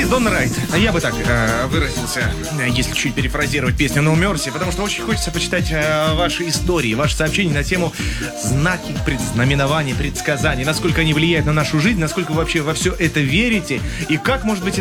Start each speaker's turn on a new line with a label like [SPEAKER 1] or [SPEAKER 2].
[SPEAKER 1] Донна Райт. Я бы так выразился, если чуть перефразировать песню No Mercy, потому что очень хочется почитать ваши истории, ваши сообщения на тему знаки, предзнаменований, предсказаний, насколько они влияют на нашу жизнь, насколько вы вообще во все это верите, и как, может быть,